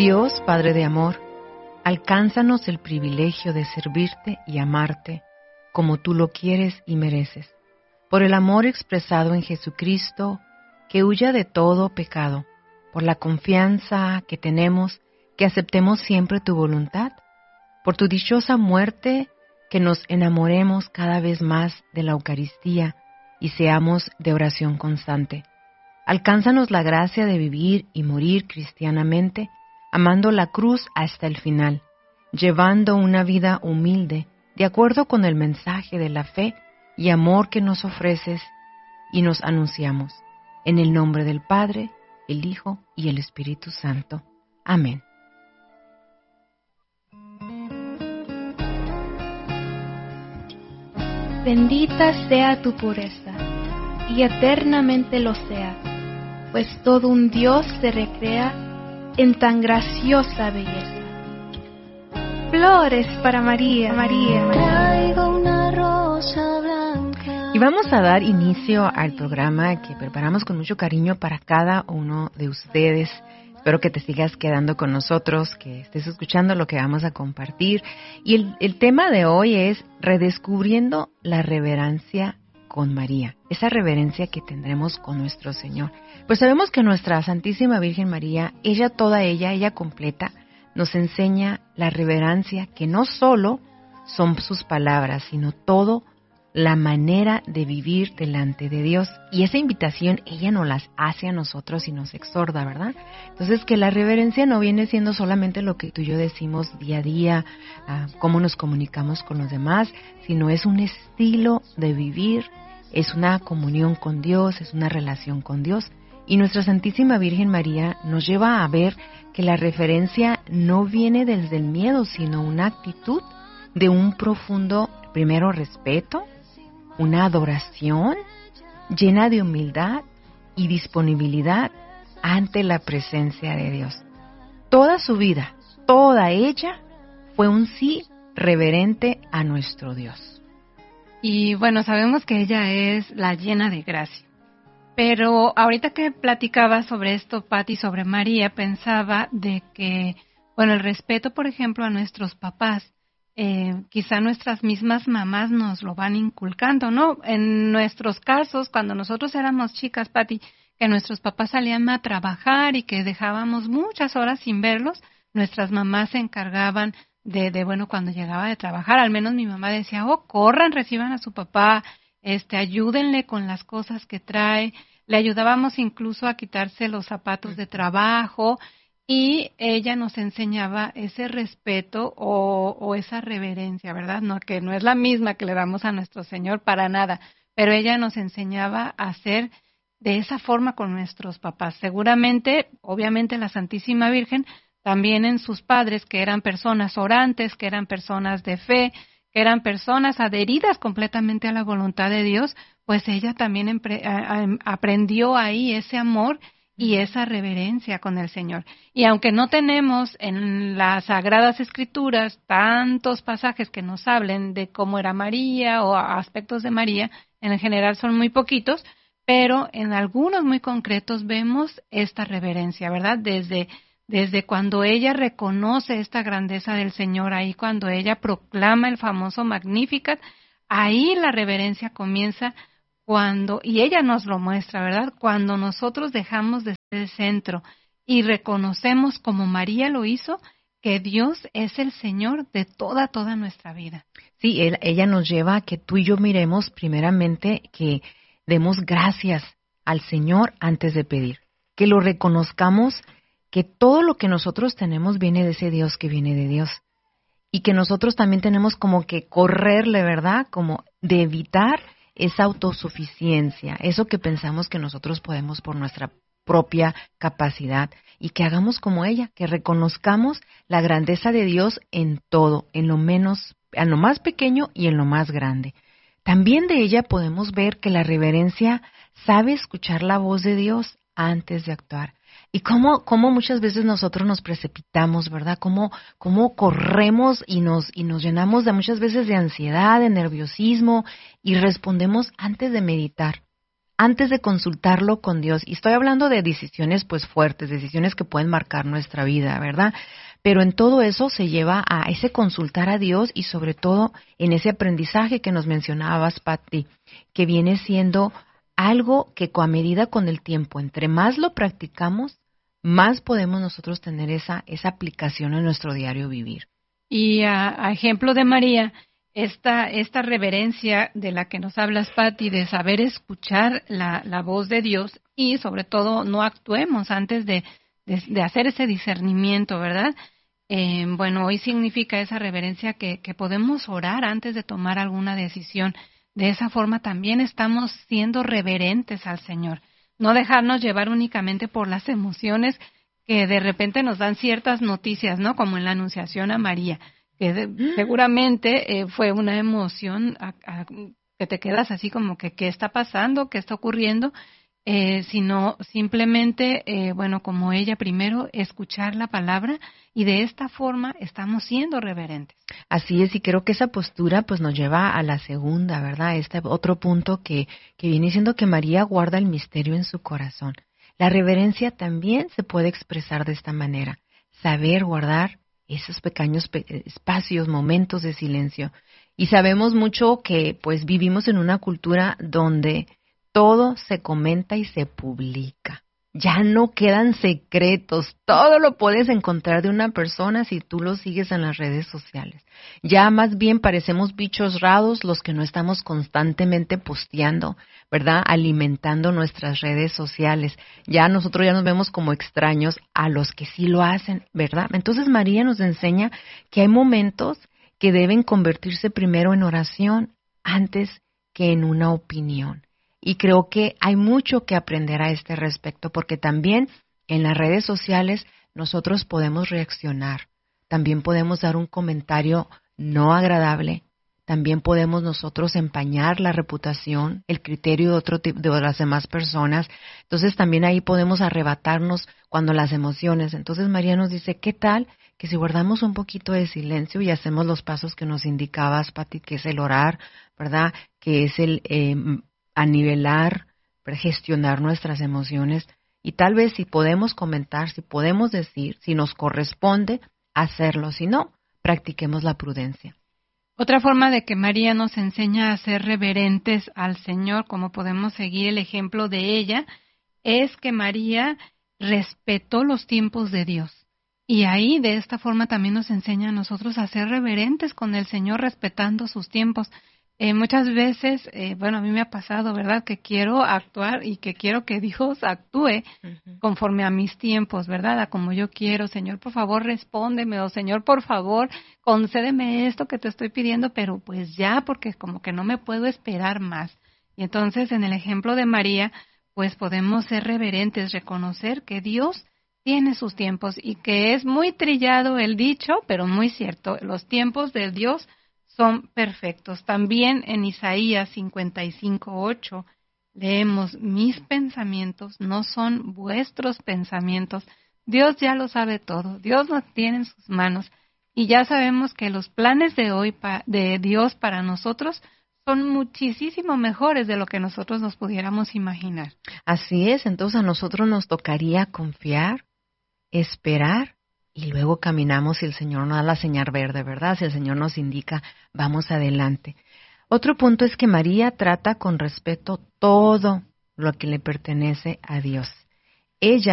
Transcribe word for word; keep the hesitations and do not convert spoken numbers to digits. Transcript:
Dios, Padre de amor, alcánzanos el privilegio de servirte y amarte como tú lo quieres y mereces, por el amor expresado en Jesucristo, que huya de todo pecado, por la confianza que tenemos que aceptemos siempre tu voluntad, por tu dichosa muerte, que nos enamoremos cada vez más de la Eucaristía y seamos de oración constante. Alcánzanos la gracia de vivir y morir cristianamente, amando la cruz hasta el final, llevando una vida humilde, de acuerdo con el mensaje de la fe y amor que nos ofreces y nos anunciamos. En el nombre del Padre, el Hijo y el Espíritu Santo. Amén. Bendita sea tu pureza, y eternamente lo sea, pues todo un Dios se recrea en tan graciosa belleza. Flores para María, María, María. Traigo una rosa blanca. Y vamos a dar inicio al programa que preparamos con mucho cariño para cada uno de ustedes. Espero que te sigas quedando con nosotros, que estés escuchando lo que vamos a compartir. Y el, el tema de hoy es redescubriendo la reverencia con María, esa reverencia que tendremos con nuestro Señor. Pues sabemos que nuestra Santísima Virgen María, ella toda ella, ella completa, nos enseña la reverencia que no solo son sus palabras, sino todo la manera de vivir delante de Dios. Y esa invitación ella nos las hace a nosotros y nos exhorta, ¿verdad? Entonces, que la reverencia no viene siendo solamente lo que tú y yo decimos día a día, uh, cómo nos comunicamos con los demás, sino es un estilo de vivir, es una comunión con Dios, es una relación con Dios. Y nuestra Santísima Virgen María nos lleva a ver que la reverencia no viene desde el miedo, sino una actitud de un profundo, primero, respeto, una adoración llena de humildad y disponibilidad ante la presencia de Dios. Toda su vida, toda ella, fue un sí reverente a nuestro Dios. Y bueno, sabemos que ella es la llena de gracia. Pero ahorita que platicaba sobre esto, Pati, sobre María, pensaba de que, bueno, el respeto, por ejemplo, a nuestros papás, Eh, quizá nuestras mismas mamás nos lo van inculcando, ¿no? En nuestros casos, cuando nosotros éramos chicas, Pati, que nuestros papás salían a trabajar y que dejábamos muchas horas sin verlos, nuestras mamás se encargaban de, de bueno, cuando llegaba de trabajar, al menos mi mamá decía, oh, corran, reciban a su papá, este, ayúdenle con las cosas que trae, le ayudábamos incluso a quitarse los zapatos de trabajo. Y ella nos enseñaba ese respeto o, o esa reverencia, ¿verdad? No, que no es la misma que le damos a nuestro Señor para nada, pero ella nos enseñaba a hacer de esa forma con nuestros papás. Seguramente, obviamente, la Santísima Virgen, también en sus padres, que eran personas orantes, que eran personas de fe, que eran personas adheridas completamente a la voluntad de Dios, pues ella también empre- a, a, aprendió ahí ese amor y esa reverencia con el Señor. Y aunque no tenemos en las Sagradas Escrituras tantos pasajes que nos hablen de cómo era María o aspectos de María, en general son muy poquitos, pero en algunos muy concretos vemos esta reverencia, ¿verdad? Desde, desde cuando ella reconoce esta grandeza del Señor, ahí cuando ella proclama el famoso Magnificat, ahí la reverencia comienza. Cuando, y ella nos lo muestra, ¿verdad? Cuando nosotros dejamos de ser el centro y reconocemos, como María lo hizo, que Dios es el Señor de toda, toda nuestra vida. Sí, él, ella nos lleva a que tú y yo miremos primeramente que demos gracias al Señor antes de pedir, que lo reconozcamos, que todo lo que nosotros tenemos viene de ese Dios que viene de Dios y que nosotros también tenemos como que correrle, ¿verdad? Como de evitar esa autosuficiencia, eso que pensamos que nosotros podemos por nuestra propia capacidad y que hagamos como ella, que reconozcamos la grandeza de Dios en todo, en lo menos, en lo más pequeño y en lo más grande. También de ella podemos ver que la reverencia sabe escuchar la voz de Dios antes de actuar. Y cómo, cómo muchas veces nosotros nos precipitamos, ¿verdad? Cómo, cómo corremos y nos, y nos llenamos de muchas veces de ansiedad, de nerviosismo y respondemos antes de meditar, antes de consultarlo con Dios. Y estoy hablando de decisiones pues fuertes, decisiones que pueden marcar nuestra vida, ¿verdad? Pero en todo eso se lleva a ese consultar a Dios y sobre todo en ese aprendizaje que nos mencionabas, Patti, que viene siendo algo que a medida con el tiempo, entre más lo practicamos, más podemos nosotros tener esa, esa aplicación en nuestro diario vivir. Y a, a ejemplo de María, esta, esta reverencia de la que nos hablas, Patti, de saber escuchar la, la voz de Dios y sobre todo no actuemos antes de, de, de hacer ese discernimiento, ¿verdad? Eh, bueno, hoy significa esa reverencia que, que podemos orar antes de tomar alguna decisión. De esa forma también estamos siendo reverentes al Señor. No dejarnos llevar únicamente por las emociones que de repente nos dan ciertas noticias, ¿no? Como en la Anunciación a María, que de, seguramente eh, fue una emoción a, a, que te quedas así como que ¿qué está pasando? ¿Qué está ocurriendo? Eh, sino simplemente, eh, bueno, como ella primero, escuchar la palabra y de esta forma estamos siendo reverentes. Así es, y creo que esa postura pues nos lleva a la segunda, ¿verdad? Este otro punto que, que viene siendo que María guarda el misterio en su corazón. La reverencia también se puede expresar de esta manera, saber guardar esos pequeños pe- espacios, momentos de silencio. Y sabemos mucho que pues vivimos en una cultura donde todo se comenta y se publica. Ya no quedan secretos. Todo lo puedes encontrar de una persona si tú lo sigues en las redes sociales. Ya más bien parecemos bichos raros los que no estamos constantemente posteando, ¿verdad? Alimentando nuestras redes sociales. Ya nosotros ya nos vemos como extraños a los que sí lo hacen, ¿verdad? Entonces María nos enseña que hay momentos que deben convertirse primero en oración antes que en una opinión. Y creo que hay mucho que aprender a este respecto, porque también en las redes sociales nosotros podemos reaccionar, también podemos dar un comentario no agradable, también podemos nosotros empañar la reputación, el criterio de otro tipo, de las demás personas. Entonces también ahí podemos arrebatarnos cuando las emociones. Entonces María nos dice, ¿qué tal que si guardamos un poquito de silencio y hacemos los pasos que nos indicabas, Patti, que es el orar, ¿verdad? Que es el eh, a nivelar, gestionar nuestras emociones y tal vez si podemos comentar, si podemos decir, si nos corresponde hacerlo, si no, practiquemos la prudencia. Otra forma de que María nos enseña a ser reverentes al Señor, como podemos seguir el ejemplo de ella, es que María respetó los tiempos de Dios. Y ahí de esta forma también nos enseña a nosotros a ser reverentes con el Señor, respetando sus tiempos. Eh, muchas veces, eh, bueno, a mí me ha pasado, ¿verdad?, que quiero actuar y que quiero que Dios actúe uh-huh. conforme a mis tiempos, ¿verdad?, a como yo quiero. Señor, por favor, respóndeme, o Señor, por favor, concédeme esto que te estoy pidiendo, pero pues ya, porque como que no me puedo esperar más. Y entonces, en el ejemplo de María, pues podemos ser reverentes, reconocer que Dios tiene sus tiempos y que es muy trillado el dicho, pero muy cierto, los tiempos de Dios son perfectos. También en Isaías cincuenta y cinco, ocho leemos, mis pensamientos no son vuestros pensamientos. Dios ya lo sabe todo, Dios lo tiene en sus manos y ya sabemos que los planes de hoy pa, de Dios para nosotros son muchísimo mejores de lo que nosotros nos pudiéramos imaginar. Así es, entonces a nosotros nos tocaría confiar, esperar, y luego caminamos si el Señor nos da la señal verde, ¿verdad? Si el Señor nos indica, vamos adelante. Otro punto es que María trata con respeto todo lo que le pertenece a Dios. Ella